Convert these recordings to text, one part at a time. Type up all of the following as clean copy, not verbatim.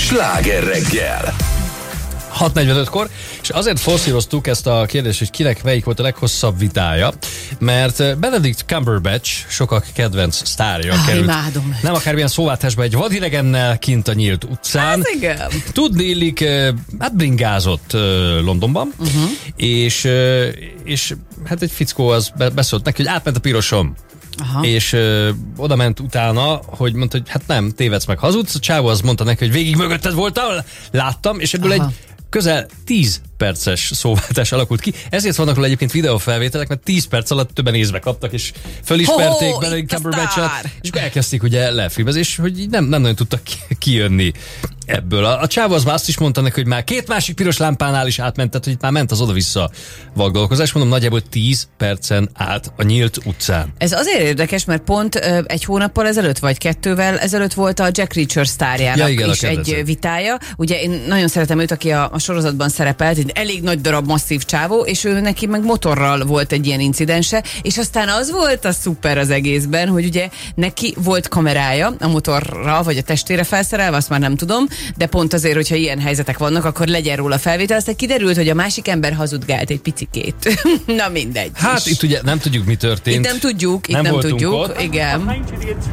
Sláger reggel! 6:45-kor, és azért forszíroztuk ezt a kérdést, hogy kinek melyik volt a leghosszabb vitája, mert Benedict Cumberbatch, sokak kedvenc sztárja került. Imádom. Nem akármilyen szóváltásba egy vadidegennel kint a nyílt utcán. Ez igen. Tudnélik, hát bringázott Londonban, és hát egy fickó az beszólt neki, hogy átment a pirosom. Aha. És oda ment utána, hogy mondta, hogy hát nem, tévedsz meg, hazudsz. A csávó az mondta neki, hogy végig mögötted voltam, láttam, és ebből egy közel 10 perces szóváltás alakult ki. Ezért vannak róla egyébként videófelvételek, mert 10 perc alatt többen észbe kaptak, és fölismerték Benedict Cumberbatch-et, és akkor elkezdték ugye lefilmezni, és hogy így nem nagyon tudtak kijönni ebből. A csávó az már azt is mondta neki, hogy már két másik piros lámpánál is átment, tehát hogy itt már ment az oda-vissza vagdolkozás. Mondom, nagyjából 10 percen át a nyílt utcán. Ez azért érdekes, mert pont egy hónappal ezelőtt, vagy 2-vel ezelőtt volt a Jack Reacher sztárjának is egy vitája. Ugye én nagyon szeretem őt, aki a sorozatban szerepelt, egy elég nagy darab, masszív csávó, és ő neki meg motorral volt egy ilyen incidense, és aztán az volt a szuper az egészben, hogy ugye neki volt kamerája a motorra, vagy a testére felszerelve, azt már nem tudom, de pont azért, hogyha ilyen helyzetek vannak, akkor legyen róla felvétel. Aztán kiderült, hogy a másik ember hazudgált egy picikét. Na mindegy. Hát itt ugye nem tudjuk, mi történt. Itt nem tudjuk, ott. Igen.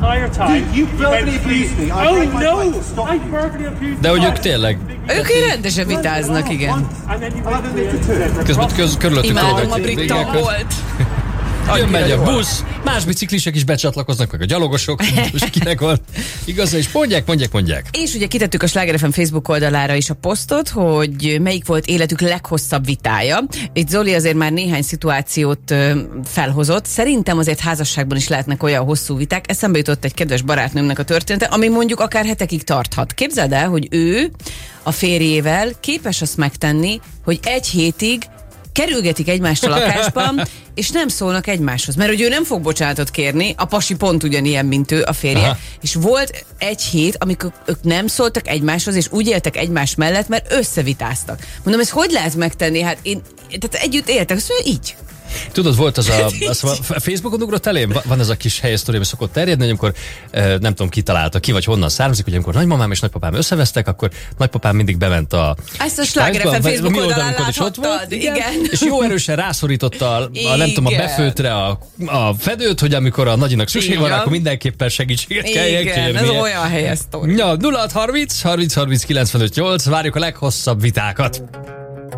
De hogy ők tényleg... Ők rendesen vitáznak, igen. Közben körülöttük Imádom, a brit volt. Megy a busz, más biciklisek is becsatlakoznak, meg a gyalogosok, most kinek van igaza, és mondják. És ugye kitettük a Sláger FM Facebook oldalára is a posztot, hogy melyik volt életük leghosszabb vitája. Itt Zoli azért már néhány szituációt felhozott. Szerintem azért házasságban is lehetnek olyan hosszú viták. Eszembe jutott egy kedves barátnőmnek a története, ami mondjuk akár hetekig tarthat. Képzeld el, hogy ő a férjével képes azt megtenni, hogy egy hétig kerülgetik egymást a lakásban, és nem szólnak egymáshoz. Mert hogy ő nem fog bocsánatot kérni, a pasi pont ugyanilyen, mint ő, a férje. Aha. És volt egy hét, amikor ők nem szóltak egymáshoz, és úgy éltek egymás mellett, mert összevitáztak. Mondom, ezt hogy lehet megtenni? Hát tehát együtt éltek, azt mondja, így. Tudod, volt az a Facebookon ugrott elém, van ez a kis helyes sztori, ami szokott terjedni, hogy amikor nem tudom, ki találta, ki vagy honnan származik, hogy amikor nagymamám és nagypapám összevesztek, akkor nagypapám mindig bement a ezt a Sláger FM Facebook oldalán láthattad, igen. És jó erősen rászorította nem tudom, a befőtre a fedőt, hogy amikor a nagyinak szükség van, akkor mindenképpen segítséget kell kérni. Igen, ez olyan helyes sztori. Ja, 0630 30 30 95 8, várjuk a leghosszabb vitákat.